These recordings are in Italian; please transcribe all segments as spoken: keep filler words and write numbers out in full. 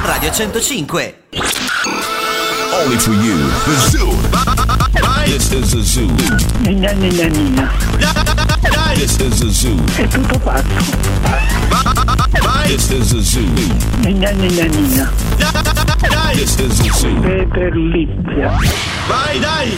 Radio centocinque. Only for you. The Zoo. This is the Zoo. Nina, nina, nina. This is the Zoo. È tutto pazzo. This is the Zoo. Nina, nina, nina. This is the Zoo. Peterlizia. Vai, dai!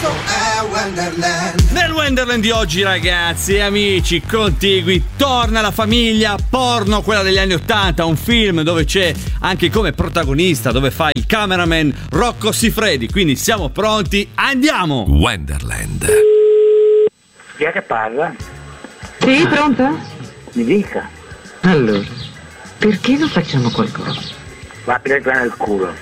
Nel Wonderland di oggi, ragazzi e amici contigui, torna la famiglia porno, quella degli anni ottanta, un film dove c'è anche come protagonista, dove fa il cameraman Rocco Siffredi. Quindi siamo pronti, andiamo! Wonderland. Chi è che parla? Sì, pronto? Mi dica. Allora, perché non facciamo qualcosa? Va a prendere nel culo.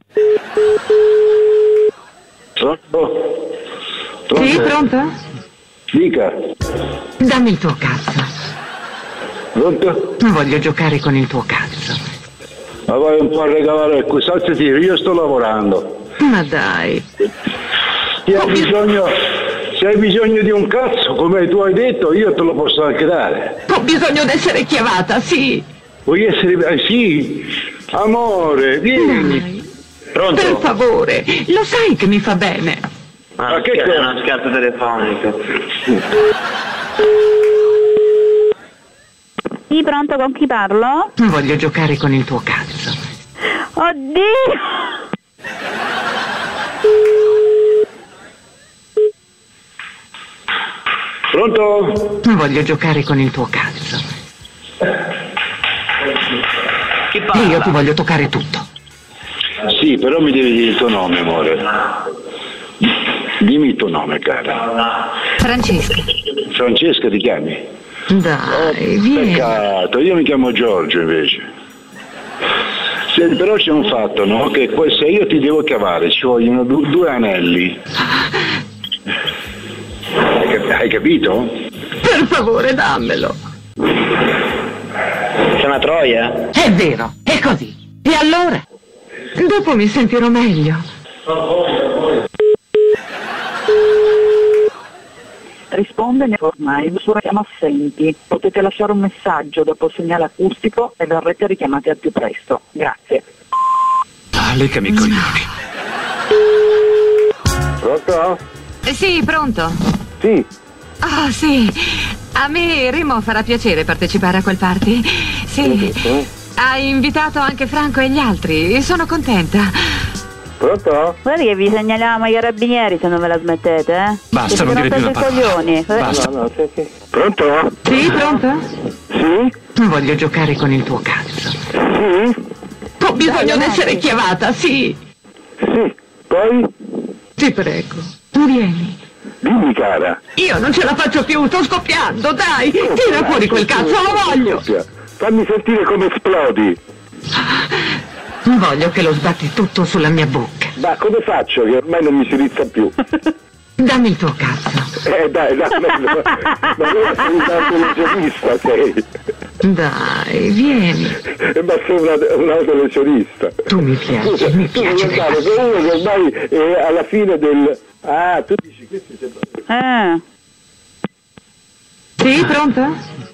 Pronto? Pronto? Sì, pronto? Dica. Dammi il tuo cazzo. Pronto? Voglio giocare con il tuo cazzo. Ma vai un po' a regalare qui, salzati, io sto lavorando. Ma dai. Se hai bisogno, se hai bisogno di un cazzo, come tu hai detto, io te lo posso anche dare. Ho bisogno di essere chiamata, sì. Vuoi essere... Eh, sì, amore, vieni. Dai. Pronto? Per favore, lo sai che mi fa bene. Ma, Ma che è una scarpa telefonica? Sì, pronto, con chi parlo? Voglio giocare con il tuo cazzo. Oddio! Pronto? Voglio giocare con il tuo cazzo. Chi E io ti voglio toccare tutto. Sì, però mi devi dire il tuo nome, amore. Dimmi il tuo nome, cara. Francesca. Francesca ti chiami? Dai, vieni. Peccato, io mi chiamo Giorgio invece. Se, però c'è un fatto, no? Che se io ti devo cavare ci vogliono du- due anelli. Hai, cap- hai capito? Per favore, dammelo. C'è una troia? È vero, è così. E allora? Dopo mi sentirò meglio. Risponde ormai, misura chiama assenti. Potete lasciare un messaggio dopo il segnale acustico e verrete richiamati al più presto. Grazie. Ah, lecami i coglioni. Pronto? Eh, sì, pronto? Sì. Ah, sì. A me Remo farà piacere partecipare a quel party. Sì. Hai invitato anche Franco e gli altri. Sono contenta. Pronto? Guarda che vi segnaliamo ai carabinieri se non ve la smettete, eh? Basta, non dire più una parola. Coglioni. Basta. No, no, sì, sì. Pronto? Sì, pronto? Sì? Voglio giocare con il tuo cazzo. Sì? Ho bisogno Dai, di essere avanti. chiamata, sì. Sì. Poi? Ti prego, vieni. Dimmi, cara. Io non ce la faccio più, sto scoppiando, dai. Tira fuori quel cazzo, lo voglio. Fammi sentire come esplodi. Voglio che lo sbatti tutto sulla mia bocca. Ma come faccio che ormai non mi si rizza più? Dammi il tuo cazzo. Eh dai, dai, ma ma sei un autolesionista, sei. Dai, vieni. Eh, ma sei un, un autolesionista. Tu mi piaci, Scusa, mi tu piaci. non sai, che uno che ormai è alla fine del... Ah, tu dici che si sembra... Eh. Sì, pronto?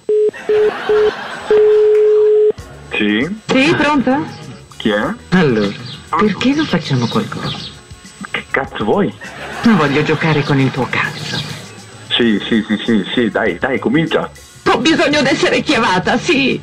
Sì? Sì, pronto? Chi è? Allora, perché non facciamo qualcosa? Che cazzo vuoi? Voglio giocare con il tuo cazzo. Sì, sì, sì, sì, sì, dai, dai, comincia. Ho bisogno di essere chiamata, sì.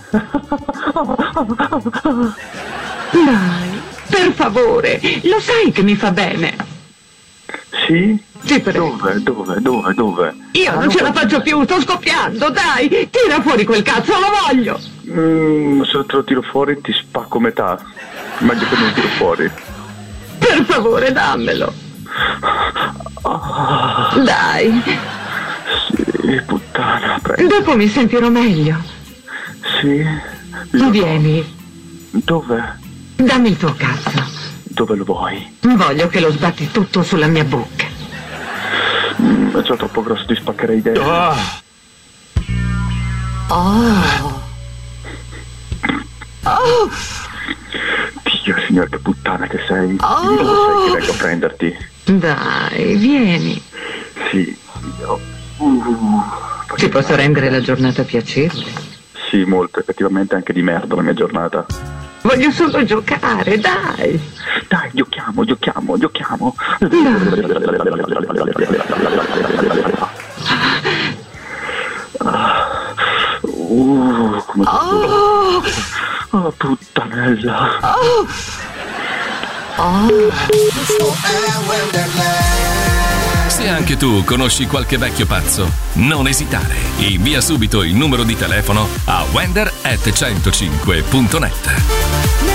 Dai, per favore, lo sai che mi fa bene. Sì? Ti prego. Dove, dove, dove, dove? Io non ce la faccio più, sto scoppiando, dai. Tira fuori quel cazzo, lo voglio. Mm, se te lo tiro fuori ti spacco metà. Meglio che non tiro fuori. Per favore, dammelo. Dai. Sì, puttana, prego. Dopo mi sentirò meglio. Sì? Vieni, Dove? dammi il tuo cazzo. Dove lo vuoi? Voglio che lo sbatti tutto sulla mia bocca. Mm, è già troppo grosso, ti spaccherei dentro. Oh. Oh. Dio, signor, che puttana che sei. Oh. Dove sei che vengo a prenderti? Dai, vieni. Sì. Io... Uh, Ti posso rendere la giornata piacevole? Sì, molto, effettivamente anche di merda la mia giornata. Voglio solo giocare, dai. Dai, giochiamo, giochiamo, giochiamo. Uh, come Oh, oh, puttanella. oh, oh. Se anche tu conosci qualche vecchio pazzo, non esitare. Invia subito il numero di telefono a wender at centocinque punto net.